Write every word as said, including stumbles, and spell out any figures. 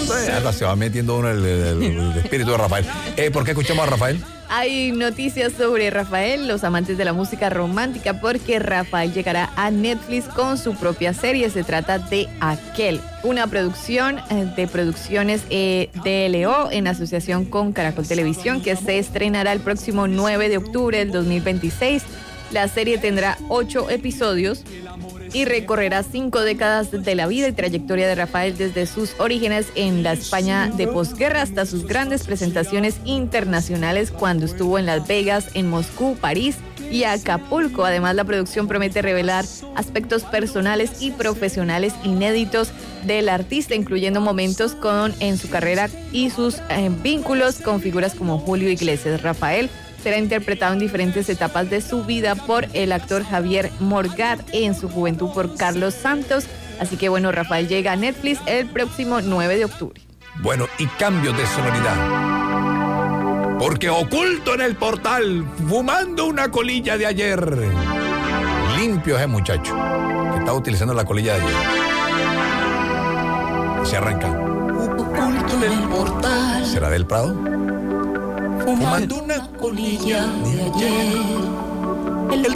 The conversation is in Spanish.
sé, hasta se va metiendo uno el, el, el espíritu de Rafael. Eh, ¿Por qué escuchamos a Rafael? Hay noticias sobre Rafael, los amantes de la música romántica, porque Rafael llegará a Netflix con su propia serie. Se trata de Aquel, una producción de Producciones eh, D L O en asociación con Caracol Televisión, que se estrenará el próximo nueve de octubre del dos mil veintiséis. La serie tendrá ocho episodios y recorrerá cinco décadas de la vida y trayectoria de Rafael, desde sus orígenes en la España de posguerra hasta sus grandes presentaciones internacionales cuando estuvo en Las Vegas, en Moscú, París y Acapulco. Además, la producción promete revelar aspectos personales y profesionales inéditos del artista, incluyendo momentos con en su carrera y sus eh, vínculos con figuras como Julio Iglesias. Rafael será interpretado en diferentes etapas de su vida por el actor Javier Morgat, en su juventud por Carlos Santos. Así que bueno, Rafael llega a Netflix el próximo nueve de octubre. Bueno, y cambios de sonoridad. Porque oculto en el portal, fumando una colilla de ayer. Limpio ese muchacho, que está utilizando la colilla de ayer. Se arranca. Oculto en el portal. ¿Será del Prado? Fumando una colilla de ayer.